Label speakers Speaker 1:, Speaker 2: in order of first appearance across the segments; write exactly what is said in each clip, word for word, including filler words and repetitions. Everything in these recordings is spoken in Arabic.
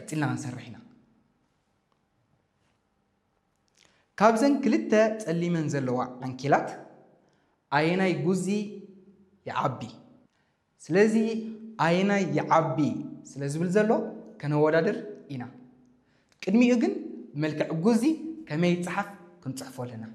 Speaker 1: قتلنا نسرحنا كابزن كلتا تقلي من زلوا عنكيلات أيناي جوزي يعبي سلازي أيناي يعبي سلازي بالزلو كان ودادر إنا كدمي يجن ملك جوزي كما يتصحف كنت صحفوا لنا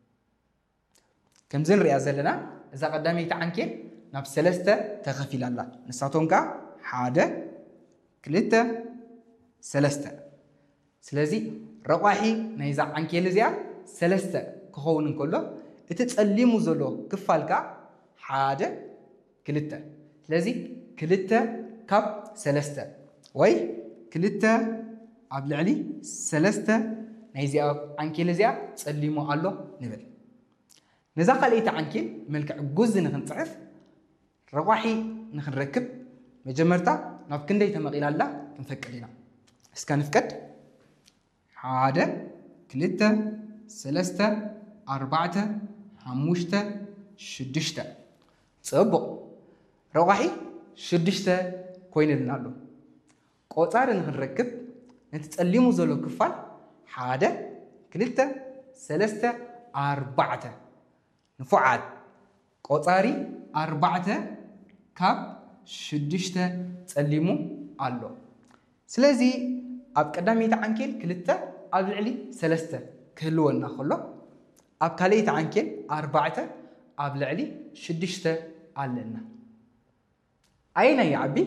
Speaker 1: كم زين رئاسة لنا إذا قدامي تعنكيل ناب سلسته تغفل الله نساتهم كا حادة كلتا سلسته سلازي رواحي نيزع عنكيل زيا سلسته كهون كله تتسلموا زلو كفالكا حادة كلتا سلازي كلتا كاب سلسته وي كلتا عبد العلي سلسته نيزع عنكيل زيا تسلموا الله نبل نزاق لقيت عنكيل ملك جزء نخنصعف رواحي نخنركب مجمرتا ناب كندي تمقيل الله كنفكر لنا اسكان فكد حادة كلتا سلسته أربعة حموشته شدشته صبق رواحي شدشته كوين لنالو قوطار نخنركب نتسلموا زلو كفال حادة كلتا سلسته أربعة نفعات قطاري أربعة كاب شدشته تسلموا الله سلازي أب قدامي تعنكيل كلتا أب العلي سلسته كلونا خلو أب كالي تعنكيل أربعة أب العلي شدشته علنا أين يعبي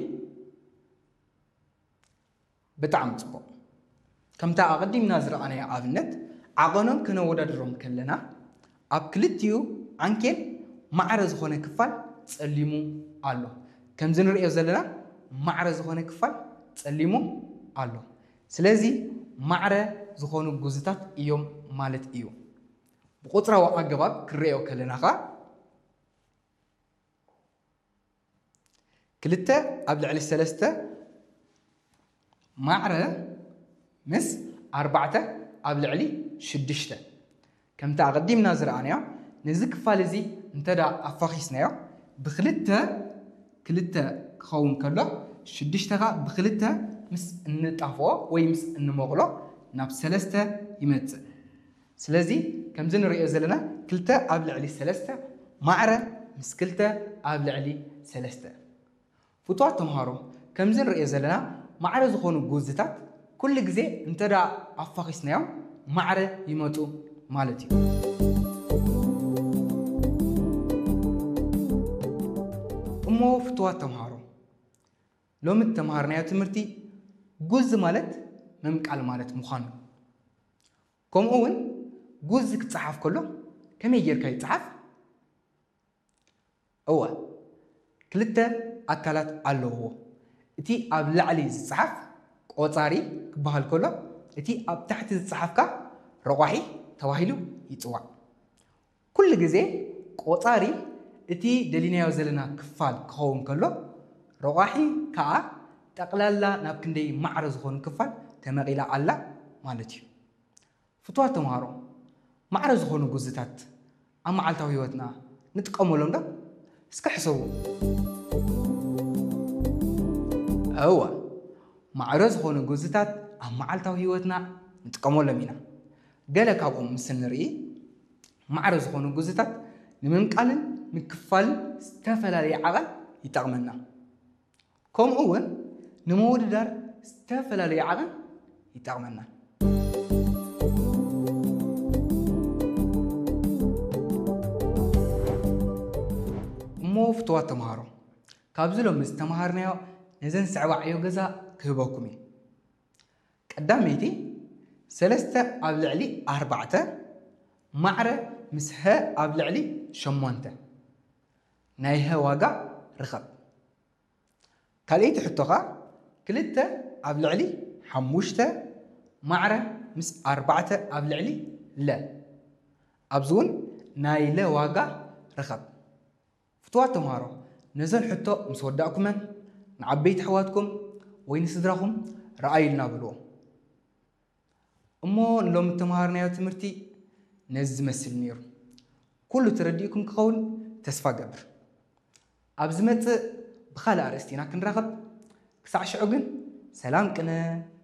Speaker 1: بتعم صبو كم تا أقدم نازر أنا يا أبنت عقنهم كنا ودادرهم كلنا أب كلتيو عنكيل معرض خونه كفال تسلموا الله كم زين رأي زلنا معرض خونه كفال تسلموا الله سلازي معرض خونه جزتات يوم مالت يوم بقطرة وأجواب كريو كلنا خا كلتا قبل على الثلاثة معرض مس أربعة قبل علي شدشته كم تقدم نازر أنا نزك فالزي انتدا أفاخيسنا بخلتها كلتها خون كله شدشتها بخلتها مس النطافو ويمس النمغلو ناب سلسته يمت سلازي كم زين رئي زلنا كلتها قبل علي سلسته معره مس كلتها قبل علي سلسته فتوات تمهارو كم زين رئي زلنا معره زخونو جوزتات كل جزء انتدا أفاخيسنا معره يمتو مالتي أمو فتوات تمهارو لوم التمهارنا يا تمرتي جزء مالت ممك على مالت مخانو كم أول جزء كتصحف كله كم يجير كي تصحف أول كلتا أكلات على هو إتي أبلع علي الصحف قطاري بهال كله إتي أب تحت الصحف كا رواحي تواهيلو يتوع كل جزء قطاري إتي دلينا يوزلنا كفال كون كله رواحي كا تقلالا نابكندي معرض خون كفال تمغيلا الله مالتي فتوات تمهارو معرض خون جزتات أما على توهيوتنا نتقاموا لهم ده اسكا حسبوا هو معرض خون جزتات أما على توهيوتنا نتقاموا لمينا قالك أبو مسنري معرض خون جزتات نمن قالن مكفال استفلالي عقل يتغمنا كم أول نمود دار استفلالي عقل يتغمنا مو فتوات تمهارو كابزلو مستمهارنا نزن سعوا عيو جزا كهبوكمي قداميتي سلسته قبل علي أربعة معره مسها قبل علي شمانته نايها واقع رخب كاليت حطوها كلتا قبل علي حموشته معره مس أربعة قبل علي لا أبزون نايله واقع رخب فتوات تمهارو نزل حطو مسوداكم نعبيت حواتكم وين صدركم رأي لنا بلو أمو لوم تمهارنا يا تمرتي نز مسل نيرو كل ترديكم كون تسفى قبر أبزمت بخال أرستينا كنرغب كسع شعوقن سلام كنا